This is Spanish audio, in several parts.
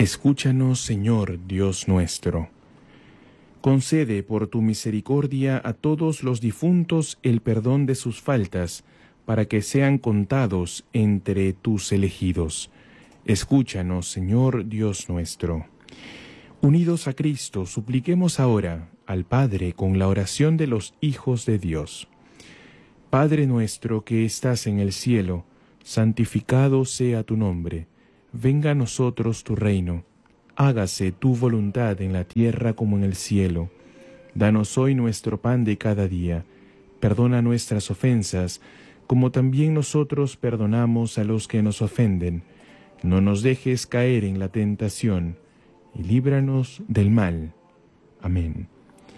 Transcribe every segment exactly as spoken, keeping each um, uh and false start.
Escúchanos, Señor Dios nuestro. Concede por tu misericordia a todos los difuntos el perdón de sus faltas, para que sean contados entre tus elegidos. Escúchanos, Señor Dios nuestro. Unidos a Cristo, supliquemos ahora al Padre con la oración de los hijos de Dios. Padre nuestro que estás en el cielo, santificado sea tu nombre. Venga a nosotros tu reino. Hágase tu voluntad en la tierra como en el cielo. Danos hoy nuestro pan de cada día. Perdona nuestras ofensas, como también nosotros perdonamos a los que nos ofenden. No nos dejes caer en la tentación, y líbranos del mal. Amén.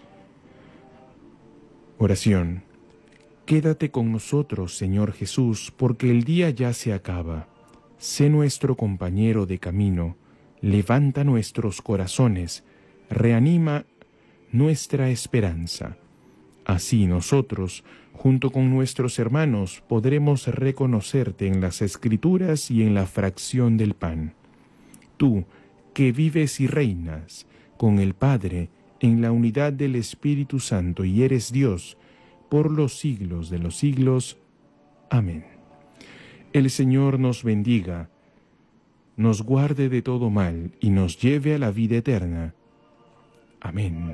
Oración. Quédate con nosotros, Señor Jesús, porque el día ya se acaba. Sé nuestro compañero de camino, levanta nuestros corazones, reanima nuestra esperanza. Así nosotros, junto con nuestros hermanos, podremos reconocerte en las Escrituras y en la fracción del pan. Tú, que vives y reinas con el Padre en la unidad del Espíritu Santo y eres Dios por los siglos de los siglos. Amén. El Señor nos bendiga, nos guarde de todo mal y nos lleve a la vida eterna. Amén.